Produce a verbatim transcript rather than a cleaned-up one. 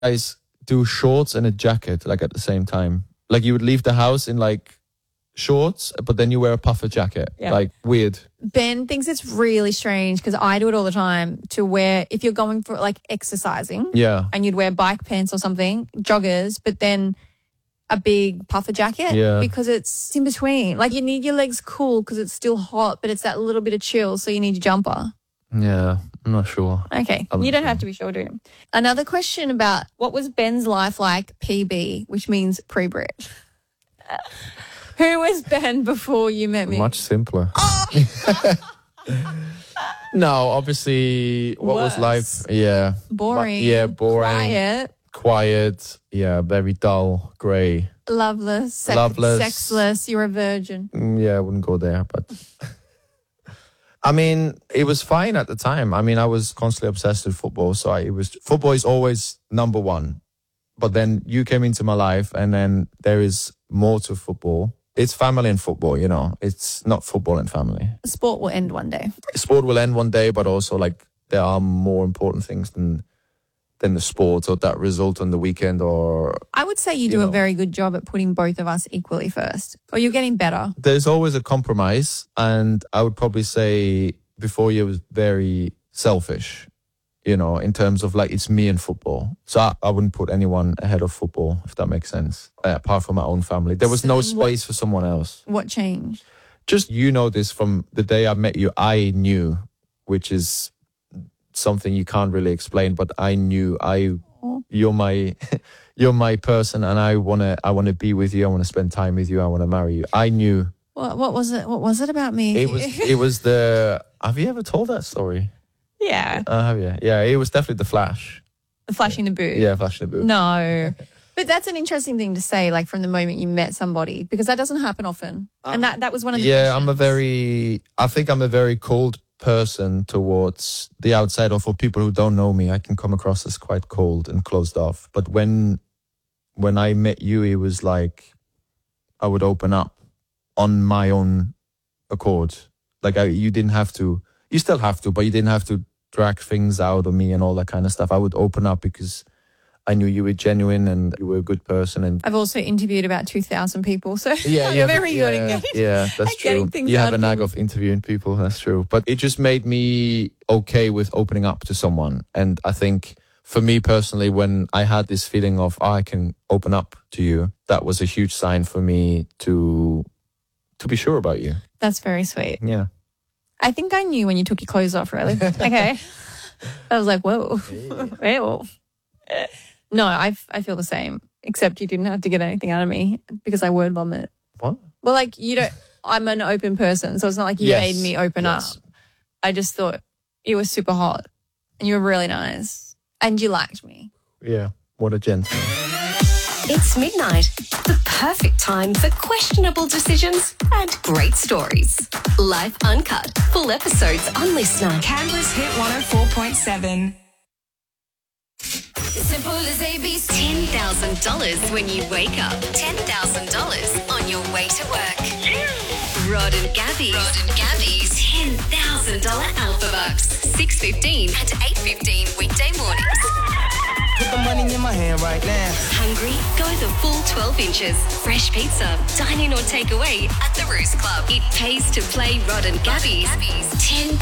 guys do shorts and a jacket like at the same time? Like you would leave the house in like shorts, but then you wear a puffer jacket. Yeah. Like weird. Ben thinks it's really strange because I do it all the time to wear, if you're going for like exercising Yeah. and you'd wear bike pants or something, joggers, but then a big puffer jacket Yeah. because it's in between. Like you need your legs cool because it's still hot, but it's that little bit of chill, so you need your jumper. Yeah, I'm not sure. Okay, I'm you not don't have to be sure, do you? Another question about what was Ben's life like P B, which means pre-Brit. Uh, who was Ben before you met me? Much simpler. No, obviously, what Worse. was life? Yeah. Boring. Yeah, boring. Quiet. Quiet. Yeah, very dull, grey. Loveless. Sex- Loveless. Sexless. You're a virgin. Mm, yeah, I wouldn't go there, but... I mean, it was fine at the time. I mean, I was constantly obsessed with football, so I, it was football is always number one. But then you came into my life, and then there is more to football. It's family and football, you know. It's not football and family. Sport will end one day. Sport will end one day, but also like there are more important things than than the sport or that result on the weekend. Or I would say you, You do know. a very good job at putting both of us equally first. Or you're getting better. there's always a compromise, and I would probably say before you was very selfish, you know, in terms of like it's me and football. So I, I wouldn't put anyone ahead of football, if that makes sense. Uh, apart from my own family, there was So no what- space for someone else. What changed? Just you know this from the day I met you. I knew, which is something you can't really explain, but I knew I you're my you're my person, and I wanna I wanna be with you. I wanna spend time with you. I wanna marry you. I knew. What, what was it? What was it about me? It was it was the. Have you ever told that story? yeah. Uh, have you? Yeah, it was definitely the flash. Flashing the boot. Yeah, flash in the boot. No. But that's an interesting thing to say, like from the moment you met somebody, because that doesn't happen often. And that, that was one of the Yeah, I'm a questions. very. I think I'm a very cold person towards the outside, or for people who don't know me, I can come across as quite cold and closed off. But when when I met you, it was like I would open up on my own accord. Like I, you didn't have to. You still have to, but you didn't have to drag things out of me and all that kind of stuff. I would open up because I knew you were genuine and you were a good person. And I've also interviewed about two thousand people, so yeah, I'm yeah, very good yeah, at getting, yeah, that's at getting true. things You have out a of knack people. of interviewing people. That's true. But it just made me okay with opening up to someone. And I think for me personally, when I had this feeling of oh, I can open up to you, that was a huge sign for me to to be sure about you. That's very sweet. Yeah. I think I knew when you took your clothes off, really. Okay. I was like, whoa. Whoa. No, I, I feel the same, except you didn't have to get anything out of me because I word vomit. What? Well, like, you don't, I'm an open person, so it's not like you Yes, made me open yes. up. I just thought you were super hot and you were really nice and you liked me. Yeah. What a gentleman. It's midnight, the perfect time for questionable decisions and great stories. Life Uncut, full episodes on Listener. Canberra's Hit one oh four point seven. Simple as A B C. ten thousand dollars when you wake up. ten thousand dollars on your way to work. Rod and Gabby. Rod and Gabby's ten thousand dollars Alpha Bucks. six fifteen and eight fifteen weekday mornings. Put the money in my hand right now. Hungry? Go the full twelve inches. Fresh pizza. Dine in or take away at the Roost Club. It pays to play Rod and Gabby's ten